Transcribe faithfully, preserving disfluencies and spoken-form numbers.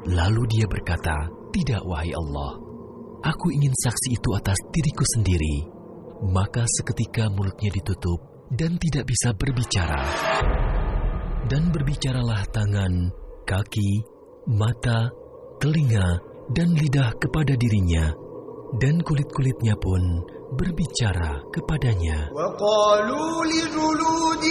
Lalu dia berkata, "Tidak, wahai Allah, aku ingin saksi itu atas diriku sendiri." Maka seketika mulutnya ditutup dan tidak bisa berbicara. Dan berbicaralah tangan, kaki, mata, telinga, dan lidah kepada dirinya, dan kulit-kulitnya pun berbicara kepadanya. وَقَالُوا لِجُلُودِهِمْ